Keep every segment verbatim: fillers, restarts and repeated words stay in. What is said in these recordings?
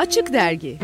Açık Dergi.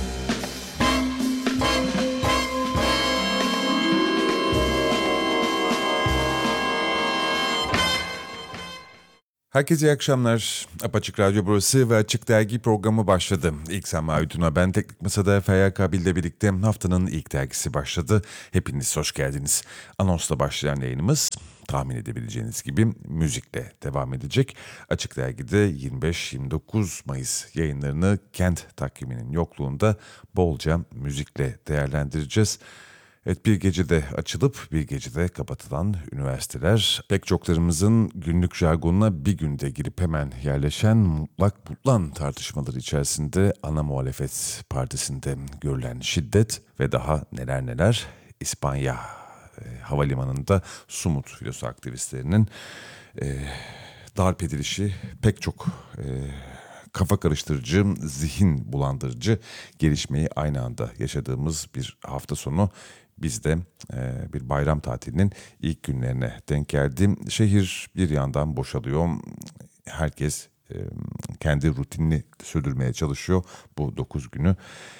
Herkese iyi akşamlar. Apaçık Radyo burası ve Açık Dergi programı başladı. İlk Sema Aydın'a ben, Teknik Masa'da Feyyal Kabil'le birlikte haftanın ilk dergisi başladı. Hepiniz hoş geldiniz. Anonsla başlayan yayınımız tahmin edebileceğiniz gibi müzikle devam edecek. Açık Dergi'de yirmi beş yirmi dokuz Mayıs yayınlarını kent takviminin yokluğunda bolca müzikle değerlendireceğiz. Evet, bir gecede açılıp bir gecede kapatılan üniversiteler, pek çoklarımızın günlük jargonuna bir günde girip hemen yerleşen mutlak butlan tartışmaları içerisinde ana muhalefet partisinde görülen şiddet ve daha neler neler. İspanya e, havalimanında Sumut filosu aktivistlerinin e, darp edilişi, pek çok e, kafa karıştırıcı, zihin bulandırıcı gelişmeyi aynı anda yaşadığımız bir hafta sonu. Biz de e, bir bayram tatilinin ilk günlerine denk geldi. Şehir bir yandan boşalıyor. Herkes e, kendi rutinini sürdürmeye çalışıyor bu dokuz günü.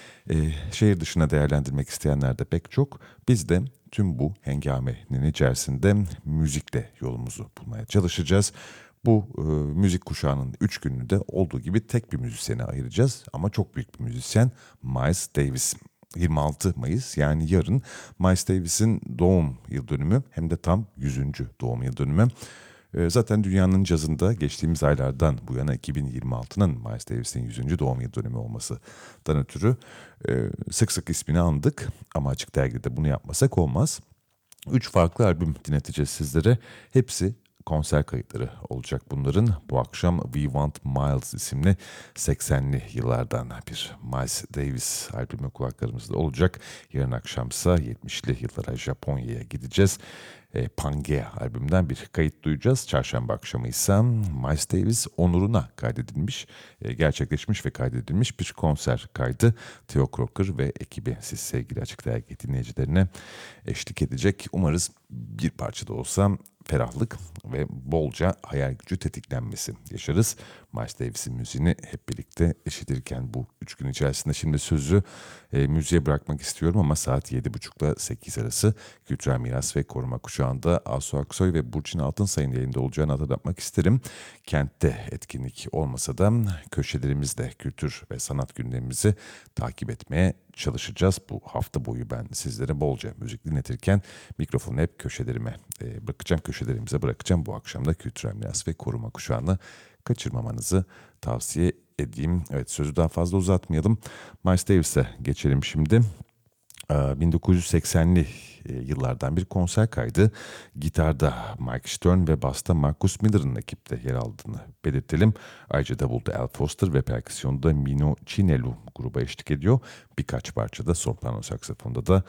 E, şehir dışına değerlendirmek isteyenler de pek çok. Biz de tüm bu hengamenin içerisinde müzikle yolumuzu bulmaya çalışacağız. Bu e, müzik kuşağının üç gününü de olduğu gibi tek bir müzisyene ayıracağız. Ama çok büyük bir müzisyen, Miles Davis. yirmi altı Mayıs, yani yarın Miles Davis'in doğum yıl dönümü, hem de tam yüzüncü doğum yıl dönümü. E, zaten dünyanın cazında geçtiğimiz aylardan bu yana iki bin yirmi altının Miles Davis'in yüzüncü doğum yıl dönümü olmasından ötürü e, sık sık ismini andık. Ama Açık Dergi'de bunu yapmasak olmaz. Üç farklı albüm dinleteceğiz sizlere. Hepsi konser kayıtları olacak bunların. Bu akşam We Want Miles isimli seksenli yıllardan bir Miles Davis albümü kulaklarımızda olacak. Yarın akşamsa yetmişli yıllara Japonya'ya gideceğiz. E, Pangea albümünden bir kayıt duyacağız. Çarşamba akşamı ise Miles Davis onuruna kaydedilmiş, e, gerçekleşmiş ve kaydedilmiş bir konser kaydı. Theo Crocker ve ekibi siz sevgili Açık Dergi dinleyicilerine eşlik edecek. Umarız bir parça da olsa ferahlık ve bolca hayal gücü tetiklenmesi yaşarız. Miles Davis'in müziğini hep birlikte eşitirken bu üç gün içerisinde. Şimdi sözü e, müziğe bırakmak istiyorum ama saat yedi buçuk ile sekiz arası Kültürel Miras ve Koruma Kuşağı'nda Asu Aksoy ve Burçin Altınsay'ın yayında olacağını hatırlatmak isterim. Kentte etkinlik olmasa da köşelerimizde kültür ve sanat gündemimizi takip etmeye çalışacağız. Bu hafta boyu ben sizlere bolca müzik dinletirken mikrofonu hep köşelerime e, bırakacağım, köşelerimize bırakacağım. Bu akşam da Kültürel Miras ve Koruma Kuşağı'nı kaçırmamanızı tavsiye edeyim. Evet, sözü daha fazla uzatmayalım. Miles Davis'e geçelim şimdi. bin dokuz yüz seksenli yıllardan bir konser kaydı. Gitarda Mike Stern ve basta Marcus Miller'ın ekipte yer aldığını belirtelim. Ayrıca davulda Al Foster ve perküsyonda Mino Cinelu gruba eşlik ediyor. Birkaç parçada soprano saksafonda da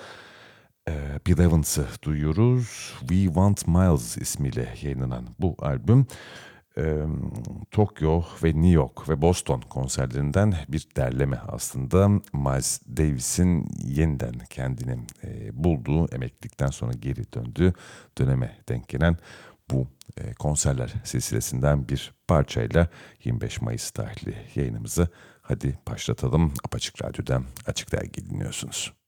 e, Bill Evans'ı duyuyoruz. We Want Miles ismiyle yayınlanan bu albüm e, Tokyo ve New York ve Boston konserlerinden bir derleme aslında. Miles Davis'in yeniden kendini e, bulduğu, emeklilikten sonra geri döndüğü döneme denk gelen bu e, konserler silsilesinden bir parçayla yirmi beş Mayıs tarihli yayınımızı hadi başlatalım. Apaçık Radyo'dan Açık Dergi dinliyorsunuz.